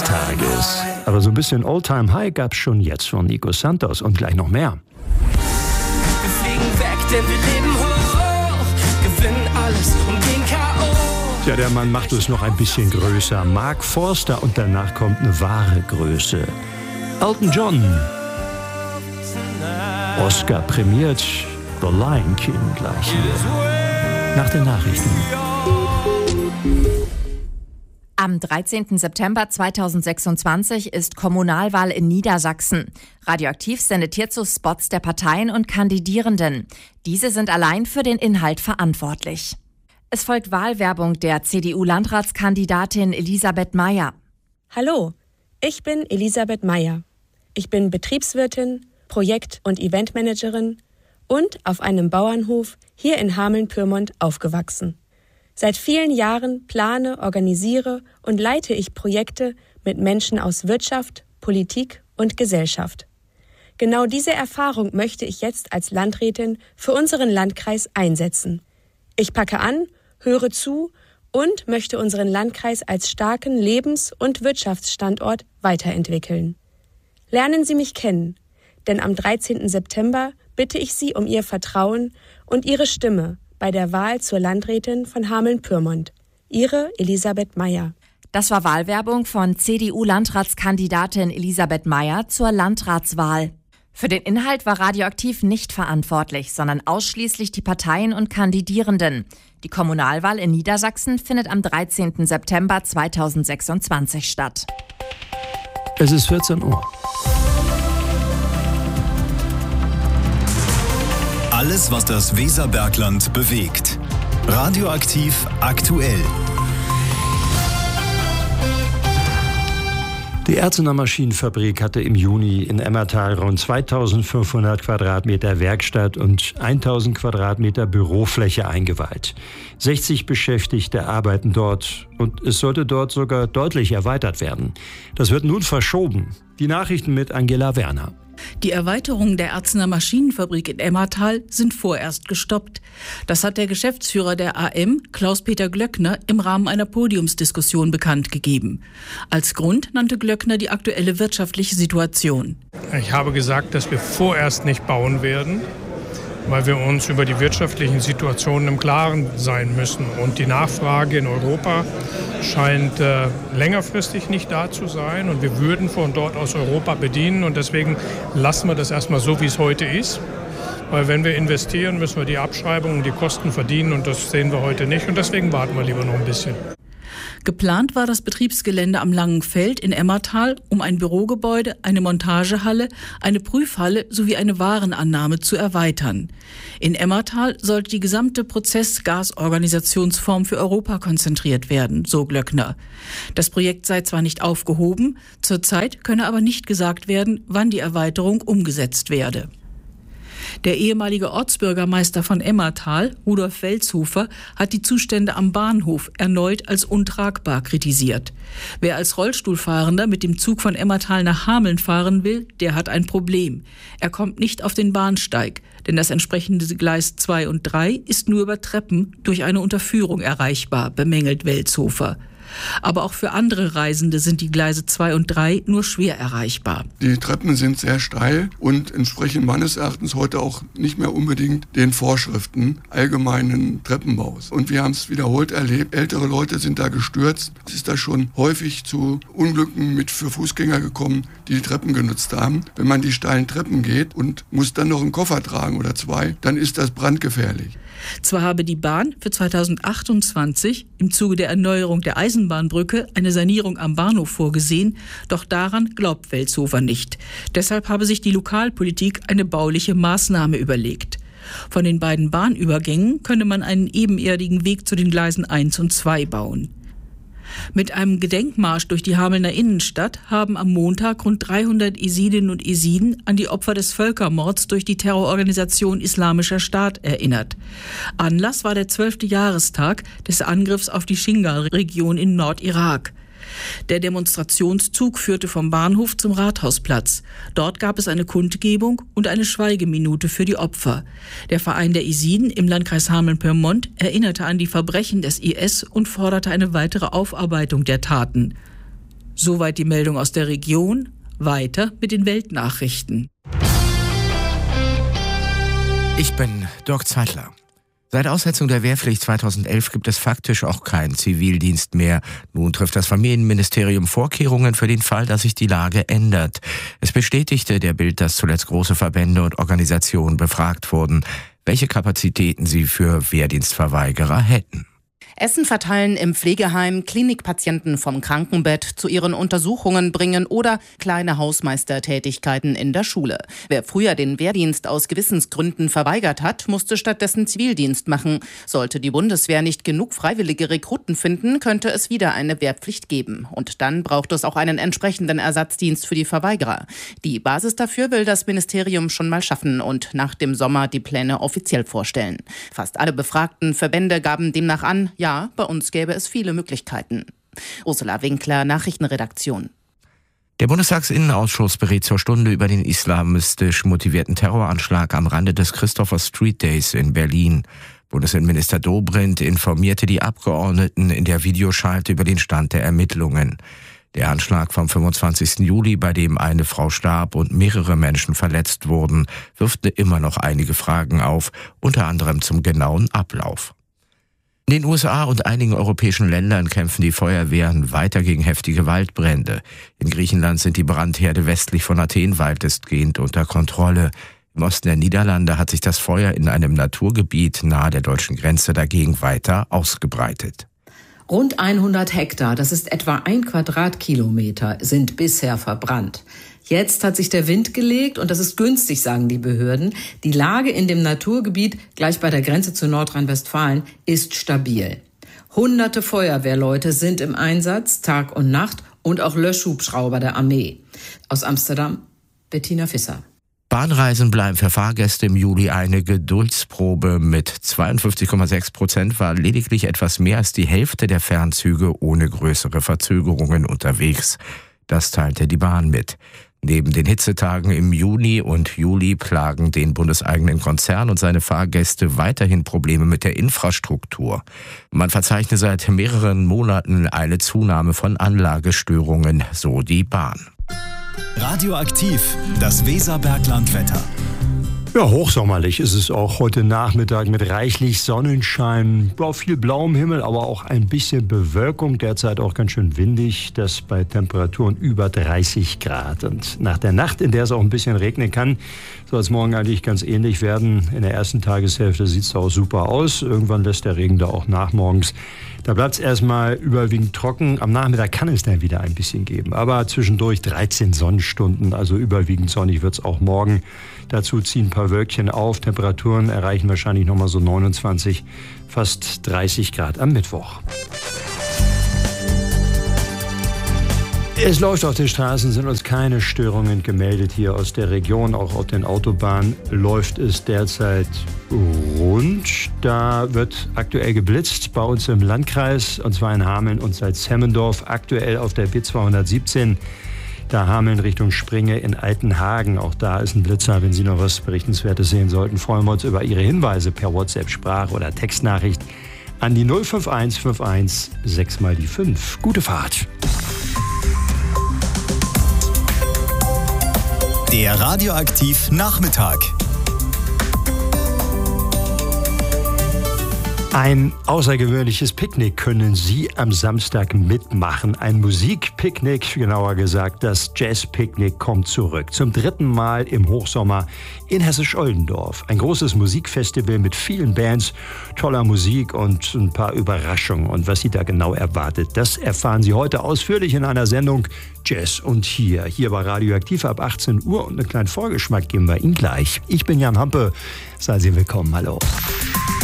Tages. Aber so ein bisschen All-Time-High gab's schon jetzt von Nico Santos und gleich noch mehr. Wir fliegen weg, denn wir leben hoch, gewinnen alles und gehen K.O. Ja, der Mann macht es noch ein bisschen größer. Mark Forster und danach kommt eine wahre Größe. Elton John. Oscar prämiert The Lion King gleich hier. Nach den Nachrichten. Am 13. September 2026 ist Kommunalwahl in Niedersachsen. Radioaktiv sendet hierzu Spots der Parteien und Kandidierenden. Diese sind allein für den Inhalt verantwortlich. Es folgt Wahlwerbung der CDU-Landratskandidatin Elisabeth Meyer. Hallo, ich bin Elisabeth Meyer. Ich bin Betriebswirtin, Projekt- und Eventmanagerin und auf einem Bauernhof hier in Hameln-Pyrmont aufgewachsen. Seit vielen Jahren plane, organisiere und leite ich Projekte mit Menschen aus Wirtschaft, Politik und Gesellschaft. Genau diese Erfahrung möchte ich jetzt als Landrätin für unseren Landkreis einsetzen. Ich packe an, höre zu und möchte unseren Landkreis als starken Lebens- und Wirtschaftsstandort weiterentwickeln. Lernen Sie mich kennen, denn am 13. September bitte ich Sie um Ihr Vertrauen und Ihre Stimme bei der Wahl zur Landrätin von Hameln-Pyrmont. Ihre Elisabeth Meyer. Das war Wahlwerbung von CDU-Landratskandidatin Elisabeth Meyer zur Landratswahl. Für den Inhalt war Radioaktiv nicht verantwortlich, sondern ausschließlich die Parteien und Kandidierenden. Die Kommunalwahl in Niedersachsen findet am 13. September 2026 statt. Es ist 14 Uhr. Alles, was das Weserbergland bewegt. Radioaktiv aktuell. Die Erzener Maschinenfabrik hatte im Juni in Emmertal rund 2500 Quadratmeter Werkstatt und 1000 Quadratmeter Bürofläche eingeweiht. 60 Beschäftigte arbeiten dort und es sollte dort sogar deutlich erweitert werden. Das wird nun verschoben. Die Nachrichten mit Angela Werner. Die Erweiterungen der Erzener Maschinenfabrik in Emmertal sind vorerst gestoppt. Das hat der Geschäftsführer der AM, Klaus-Peter Glöckner, im Rahmen einer Podiumsdiskussion bekannt gegeben. Als Grund nannte Glöckner die aktuelle wirtschaftliche Situation. Ich habe gesagt, dass wir vorerst nicht bauen werden, weil wir uns über die wirtschaftlichen Situationen im Klaren sein müssen. Und die Nachfrage in Europa scheint längerfristig nicht da zu sein. Und wir würden von dort aus Europa bedienen. Und deswegen lassen wir das erstmal so, wie es heute ist. Weil wenn wir investieren, müssen wir die Abschreibungen und die Kosten verdienen. Und das sehen wir heute nicht. Und deswegen warten wir lieber noch ein bisschen. Geplant war das Betriebsgelände am Langen Feld in Emmertal, um ein Bürogebäude, eine Montagehalle, eine Prüfhalle sowie eine Warenannahme zu erweitern. In Emmertal sollte die gesamte Prozessgasorganisationsform für Europa konzentriert werden, so Glöckner. Das Projekt sei zwar nicht aufgehoben, zurzeit könne aber nicht gesagt werden, wann die Erweiterung umgesetzt werde. Der ehemalige Ortsbürgermeister von Emmertal, Rudolf Welzhofer, hat die Zustände am Bahnhof erneut als untragbar kritisiert. Wer als Rollstuhlfahrender mit dem Zug von Emmertal nach Hameln fahren will, der hat ein Problem. Er kommt nicht auf den Bahnsteig, denn das entsprechende Gleis 2 und 3 ist nur über Treppen durch eine Unterführung erreichbar, bemängelt Welzhofer. Aber auch für andere Reisende sind die Gleise 2 und 3 nur schwer erreichbar. Die Treppen sind sehr steil und entsprechen meines Erachtens heute auch nicht mehr unbedingt den Vorschriften allgemeinen Treppenbaus. Und wir haben es wiederholt erlebt, ältere Leute sind da gestürzt. Es ist da schon häufig zu Unglücken für Fußgänger gekommen, die die Treppen genutzt haben. Wenn man die steilen Treppen geht und muss dann noch einen Koffer tragen oder 2, dann ist das brandgefährlich. Zwar habe die Bahn für 2028 im Zuge der Erneuerung der Eisenbahnbrücke eine Sanierung am Bahnhof vorgesehen, doch daran glaubt Welzhofer nicht. Deshalb habe sich die Lokalpolitik eine bauliche Maßnahme überlegt. Von den beiden Bahnübergängen könne man einen ebenerdigen Weg zu den Gleisen 1 und 2 bauen. Mit einem Gedenkmarsch durch die Hamelner Innenstadt haben am Montag rund 300 Jesidinnen und Jesiden an die Opfer des Völkermords durch die Terrororganisation Islamischer Staat erinnert. Anlass war der 12. Jahrestag des Angriffs auf die Shingal-Region in Nordirak. Der Demonstrationszug führte vom Bahnhof zum Rathausplatz. Dort gab es eine Kundgebung und eine Schweigeminute für die Opfer. Der Verein der Jesiden im Landkreis Hameln-Pyrmont erinnerte an die Verbrechen des IS und forderte eine weitere Aufarbeitung der Taten. Soweit die Meldung aus der Region. Weiter mit den Weltnachrichten. Ich bin Dirk Zeitler. Seit Aussetzung der Wehrpflicht 2011 gibt es faktisch auch keinen Zivildienst mehr. Nun trifft das Familienministerium Vorkehrungen für den Fall, dass sich die Lage ändert. Es bestätigte der Bild, dass zuletzt große Verbände und Organisationen befragt wurden, welche Kapazitäten sie für Wehrdienstverweigerer hätten. Essen verteilen im Pflegeheim, Klinikpatienten vom Krankenbett zu ihren Untersuchungen bringen oder kleine Hausmeistertätigkeiten in der Schule. Wer früher den Wehrdienst aus Gewissensgründen verweigert hat, musste stattdessen Zivildienst machen. Sollte die Bundeswehr nicht genug freiwillige Rekruten finden, könnte es wieder eine Wehrpflicht geben. Und dann braucht es auch einen entsprechenden Ersatzdienst für die Verweigerer. Die Basis dafür will das Ministerium schon mal schaffen und nach dem Sommer die Pläne offiziell vorstellen. Fast alle befragten Verbände gaben demnach an, ja, bei uns gäbe es viele Möglichkeiten. Ursula Winkler, Nachrichtenredaktion. Der Bundestagsinnenausschuss berät zur Stunde über den islamistisch motivierten Terroranschlag am Rande des Christopher Street Days in Berlin. Bundesinnenminister Dobrindt informierte die Abgeordneten in der Videoschalte über den Stand der Ermittlungen. Der Anschlag vom 25. Juli, bei dem eine Frau starb und mehrere Menschen verletzt wurden, wirft immer noch einige Fragen auf, unter anderem zum genauen Ablauf. In den USA und einigen europäischen Ländern kämpfen die Feuerwehren weiter gegen heftige Waldbrände. In Griechenland sind die Brandherde westlich von Athen weitestgehend unter Kontrolle. Im Osten der Niederlande hat sich das Feuer in einem Naturgebiet nahe der deutschen Grenze dagegen weiter ausgebreitet. Rund 100 Hektar, das ist etwa 1 Quadratkilometer, sind bisher verbrannt. Jetzt hat sich der Wind gelegt und das ist günstig, sagen die Behörden. Die Lage in dem Naturgebiet, gleich bei der Grenze zu Nordrhein-Westfalen, ist stabil. Hunderte Feuerwehrleute sind im Einsatz, Tag und Nacht, und auch Löschhubschrauber der Armee. Aus Amsterdam, Bettina Visser. Bahnreisen bleiben für Fahrgäste im Juli eine Geduldsprobe. Mit 52,6% war lediglich etwas mehr als die Hälfte der Fernzüge ohne größere Verzögerungen unterwegs. Das teilte die Bahn mit. Neben den Hitzetagen im Juni und Juli plagen den bundeseigenen Konzern und seine Fahrgäste weiterhin Probleme mit der Infrastruktur. Man verzeichne seit mehreren Monaten eine Zunahme von Anlagestörungen, so die Bahn. Radioaktiv, das Weserberglandwetter. Ja, hochsommerlich ist es auch heute Nachmittag mit reichlich Sonnenschein, viel blauem Himmel, aber auch ein bisschen Bewölkung, derzeit auch ganz schön windig, das bei Temperaturen über 30 Grad. Und nach der Nacht, in der es auch ein bisschen regnen kann, soll es morgen eigentlich ganz ähnlich werden. In der ersten Tageshälfte sieht es auch super aus, irgendwann lässt der Regen da auch nach morgens. Da bleibt es erstmal überwiegend trocken. Am Nachmittag kann es dann wieder ein bisschen geben. Aber zwischendurch 13 Sonnenstunden, also überwiegend sonnig wird es auch morgen. Dazu ziehen ein paar Wölkchen auf. Temperaturen erreichen wahrscheinlich nochmal so 29, fast 30 Grad am Mittwoch. Es läuft auf den Straßen, sind uns keine Störungen gemeldet hier aus der Region. Auch auf den Autobahnen läuft es derzeit rund. Da wird aktuell geblitzt bei uns im Landkreis, und zwar in Hameln und Salzhemmendorf. Aktuell auf der B217, da Hameln Richtung Springe in Altenhagen. Auch da ist ein Blitzer. Wenn Sie noch was Berichtenswertes sehen sollten, freuen wir uns über Ihre Hinweise per WhatsApp, Sprach- oder Textnachricht an die 05151 6 mal die 5. Gute Fahrt. Der Radioaktiv Nachmittag. Ein außergewöhnliches Picknick können Sie am Samstag mitmachen. Ein Musikpicknick, genauer gesagt, das Jazzpicknick kommt zurück. Zum 3. Mal im Hochsommer in Hessisch-Oldendorf. Ein großes Musikfestival mit vielen Bands, toller Musik und ein paar Überraschungen. Und was Sie da genau erwartet, das erfahren Sie heute ausführlich in einer Sendung Jazz und Hier. Hier bei Radioaktiv ab 18 Uhr und einen kleinen Vorgeschmack geben wir Ihnen gleich. Ich bin Jan Hampe. Seien Sie willkommen. Hallo.